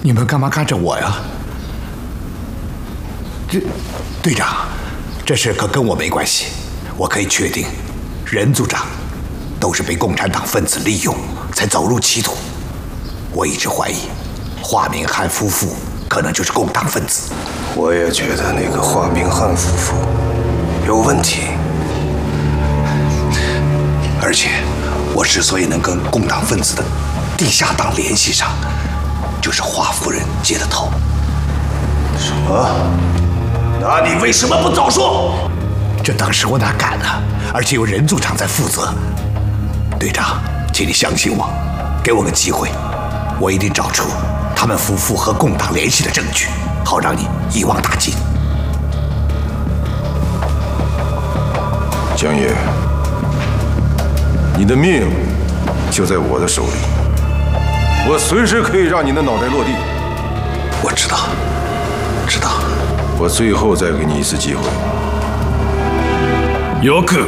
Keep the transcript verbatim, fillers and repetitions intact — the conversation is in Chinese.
你们干嘛看着我呀？这，队长，这事可跟我没关系。我可以确定，任组长都是被共产党分子利用才走入歧途。我一直怀疑，华明汉夫妇可能就是共党分子。 我也觉得那个华明汉夫妇有问题。 而且，我之所以能跟共党分子的地下党联系上，就是华夫人接的头。 什么？那你为什么不早说？ 这当时我哪敢啊！而且有任组长在负责。队长，请你相信我，给我个机会，我一定找出他们夫妇和共党联系的证据，好让你一网打尽。 江野，你的命就在我的手里，我随时可以让你的脑袋落地。 我知道，知道。 我最后再给你一次机会。 よく